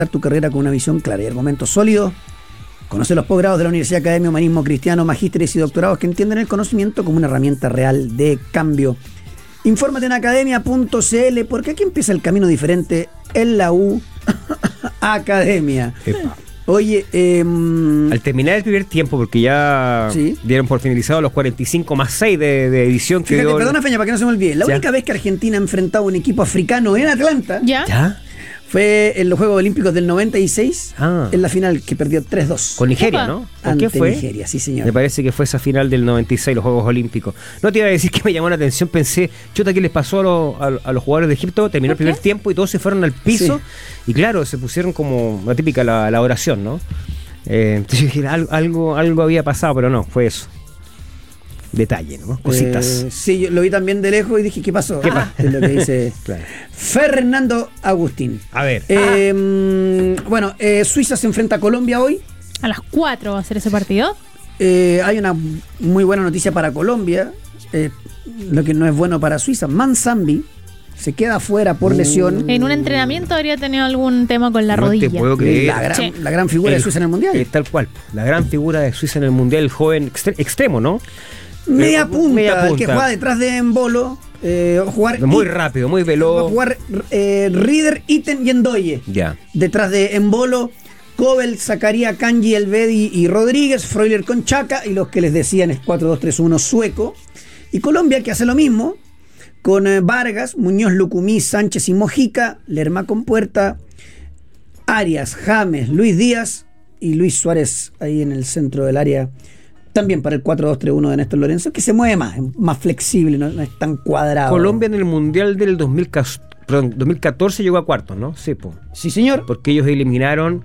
tu carrera con una visión clara y argumentos sólidos. Conoce los posgrados de la Universidad Academia Humanismo Cristiano, magísteres y doctorados que entienden el conocimiento como una herramienta real de cambio. Infórmate en academia.cl, porque aquí empieza el camino diferente en la U Academia. Epa. Oye, al terminar el primer tiempo, porque ya Sí. dieron por finalizado los 45 más 6 de edición que fíjate, dio. perdona Feña, para que no se me olvide, la Ya. única vez que Argentina ha enfrentado a un equipo africano en Atlanta ¿Ya? fue en los Juegos Olímpicos del 96, Ah. en la final que perdió 3-2. Con Nigeria, Opa. ¿no? ¿Con ante qué fue? Nigeria, sí señor. Me parece que fue esa final del 96, los Juegos Olímpicos. No te iba a decir que me llamó la atención, pensé, chuta, ¿qué les pasó a los jugadores de Egipto? Terminó el ¿Por primer qué? tiempo y todos se fueron al piso. Sí. Y claro, se pusieron como la típica, la oración, ¿no? Entonces yo dije, algo había pasado, pero no, fue eso. Detalle, ¿no? Cositas. Sí, yo lo vi también de lejos y dije, ¿qué pasó? ¿Qué pasa? Es lo que dice Claro. Fernando Agustín. A ver. Bueno, Suiza se enfrenta a Colombia hoy. A las 4 va a ser ese partido. Hay una muy buena noticia para Colombia, lo que no es bueno para Suiza. Manzambi se queda fuera por lesión. En un entrenamiento habría tenido algún tema con la No te rodilla. puedo creer. Sí. La gran figura de Suiza en el Mundial. Tal cual. La gran figura de Suiza en el Mundial, el joven extremo, ¿no? Media punta, el que punta. juega detrás de Embolo. Jugar Muy rápido, muy va a veloz. jugar Rieder, Iten y Endoye. Ya. Detrás de Embolo, Kobel, Zakaria, Kanji, Elvedi y Rodríguez, Freuler con Chaca, y los que les decían es 4-2-3-1 sueco. Y Colombia, que hace lo mismo, con Vargas, Muñoz, Lucumí, Sánchez y Mojica, Lerma con Puerta, Arias, James, Luis Díaz y Luis Suárez ahí en el centro del área. También para el 4-2-3-1 de Néstor Lorenzo, que se mueve más, es más flexible, no es tan cuadrado. Colombia en el Mundial del 2014 llegó a cuartos, ¿no? Sí, po. Sí, señor. Porque ellos eliminaron,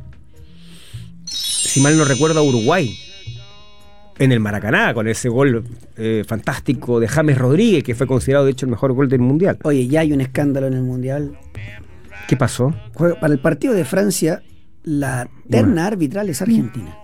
si mal no recuerdo, a Uruguay en el Maracaná, con ese gol fantástico de James Rodríguez, que fue considerado de hecho el mejor gol del Mundial. Oye, ya hay un escándalo en el Mundial. ¿Qué pasó? Para el partido de Francia, la terna arbitral es argentina.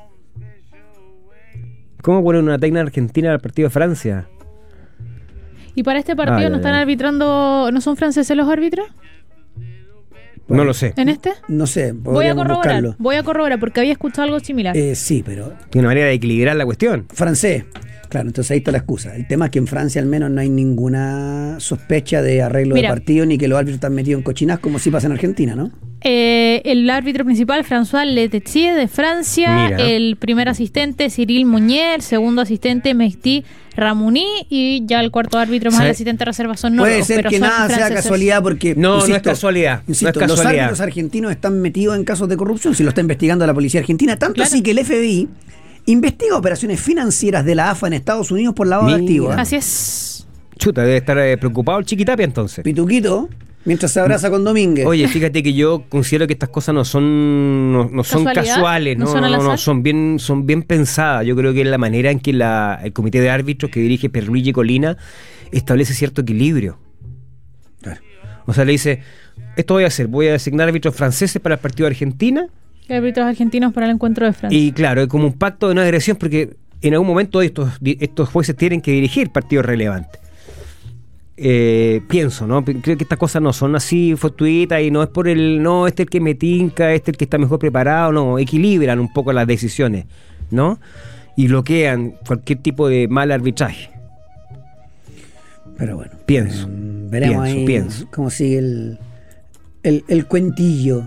¿Cómo ponen una terna argentina al partido de Francia? ¿Y para este partido no están arbitrando, no son franceses los árbitros? No lo sé. ¿En este? No sé, Voy a podríamos corroborar porque había escuchado algo similar. Sí, pero Tiene una manera de equilibrar la cuestión. francés. Claro, entonces ahí está la excusa. El tema es que en Francia al menos no hay ninguna sospecha de arreglo Mira. de partido ni que los árbitros están metidos en cochinas como sí pasa en Argentina, ¿no? El árbitro principal, François Letexier de Francia, Mira. el primer asistente, Cyril Mounier, el segundo asistente, Mehdi Ramouni, y ya el cuarto árbitro más ¿Sabe? el asistente de reserva son Puede noruegos, ser pero que son nada sea franceses. casualidad porque... No es casualidad, no es Los casualidad. árbitros argentinos están metidos en casos de corrupción, si lo está investigando la policía argentina, tanto Claro. así que el FBI investiga operaciones financieras de la AFA en Estados Unidos por lavado de Mira. activos. Así es. Chuta, debe estar preocupado el Chiquitapia entonces. Pituquito, mientras se abraza con Domínguez. Oye, fíjate que yo considero que estas cosas no son ¿Casualidad? casuales, ¿No son al azar? son bien pensadas. Yo creo que es la manera en que el comité de árbitros que dirige Pierluigi Colina establece cierto equilibrio. Claro. O sea, le dice, esto voy a designar árbitros franceses para el partido de Argentina. Árbitros argentinos para el encuentro de Francia. Y claro, es como un pacto de no agresión porque en algún momento estos jueces tienen que dirigir partidos relevantes. Pienso, ¿no? Creo que estas cosas no son así fortuitas y no es por este el que me tinca, este el que está mejor preparado, no, equilibran un poco las decisiones, ¿no? Y bloquean cualquier tipo de mal arbitraje. Pero bueno, Pienso. veremos ahí pienso. cómo sigue el cuentillo.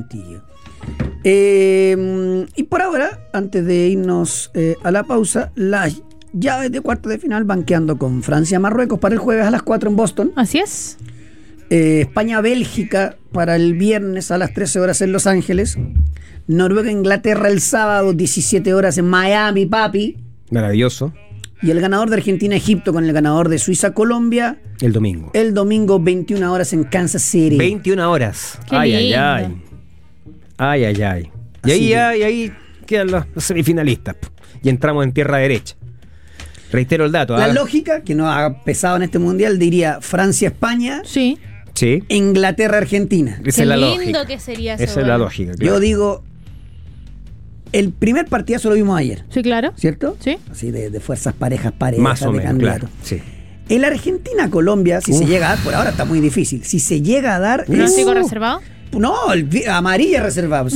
Y por ahora, antes de irnos a la pausa, las llaves de cuartos de final van quedando con Francia-Marruecos para el jueves a las 4 en Boston. Así es. España-Bélgica para el viernes a las 13 horas en Los Ángeles. Noruega-Inglaterra el sábado, 17 horas en Miami, papi. Maravilloso. Y el ganador de Argentina-Egipto con el ganador de Suiza-Colombia El domingo. el domingo, 21 horas en Kansas City. 21 horas. Qué Ay, lindo. ay. Y ahí quedan los semifinalistas. Y entramos en tierra derecha. Reitero el dato. La lógica, que no ha pesado en este mundial, diría Francia-España, Sí. Sí. Inglaterra-Argentina. Esa Qué es la lindo lógica. que sería eso. Esa es la lógica. Yo Claro. digo, el primer partidazo lo vimos ayer, Sí, claro. ¿cierto? Sí. Así de fuerzas parejas, Más o de menos, candidatos. claro. Sí. El Argentina-Colombia, si se llega a dar, por ahora está muy difícil, si se llega a dar, es ¿Pronóstico reservado? No, amarilla reservada.